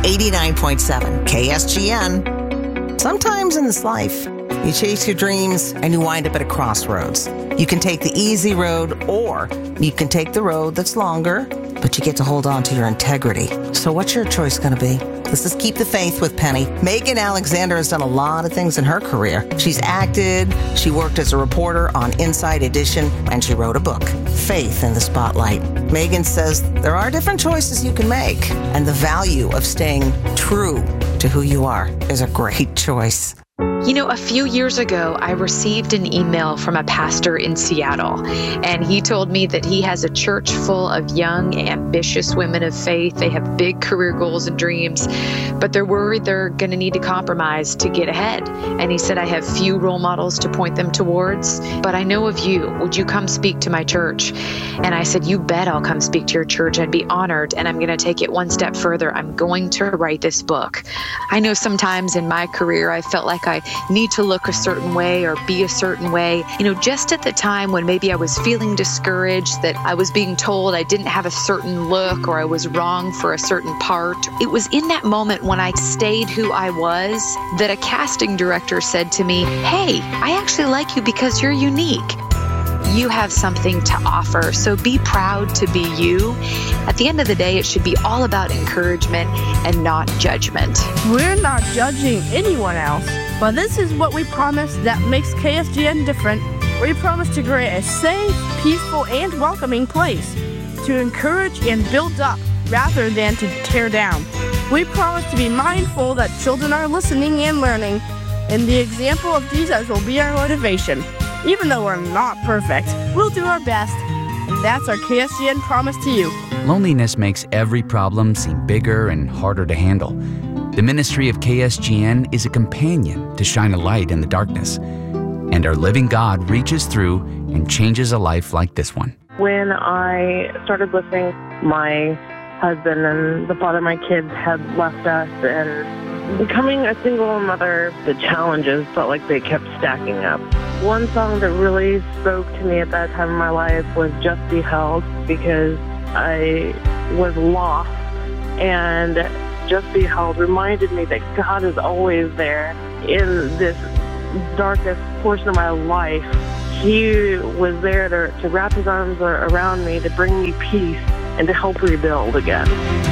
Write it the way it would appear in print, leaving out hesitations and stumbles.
89.7 KSGN. Sometimes in this life, you chase your dreams and you wind up at a crossroads. You can take the easy road or you can take the road that's longer, but you get to hold on to your integrity. So what's your choice going to be? This is Keep the Faith with Penny. Megan Alexander has done a lot of things in her career. She's acted, she worked as a reporter on Inside Edition, and she wrote a book, Faith in the Spotlight. Megan says there are different choices you can make, and the value of staying true to who you are is a great choice. You know, a few years ago, I received an email from a pastor in Seattle, and he told me that he has a church full of young, ambitious women of faith. They have big career goals and dreams, but they're worried they're going to need to compromise to get ahead. And he said, I have few role models to point them towards, but I know of you. Would you come speak to my church? And I said, you bet I'll come speak to your church. I'd be honored, and I'm going to take it one step further. I'm going to write this book. I know sometimes in my career, I felt like I need to look a certain way or be a certain way. You know, just at the time when maybe I was feeling discouraged, that I was being told I didn't have a certain look or I was wrong for a certain part. It was in that moment when I stayed who I was that a casting director said to me, hey, I actually like you because you're unique. You have something to offer, so be proud to be you. At the end of the day, it should be all about encouragement and not judgment. We're not judging anyone else, but this is what we promise that makes KSGN different. We promise to create a safe, peaceful, and welcoming place to encourage and build up rather than to tear down. We promise to be mindful that children are listening and learning, and the example of Jesus will be our motivation. Even though we're not perfect, we'll do our best, and that's our KSGN promise to you. Loneliness makes every problem seem bigger and harder to handle. The ministry of KSGN is a companion to shine a light in the darkness. And our living God reaches through and changes a life like this one. When I started listening, my husband and the father of my kids had left us, and becoming a single mother, the challenges felt like they kept stacking up. One song that really spoke to me at that time in my life was Just Be Held, because I was lost, and Just Be Held reminded me that God is always there in this darkest portion of my life. He was there to wrap his arms around me, to bring me peace, and to help rebuild again.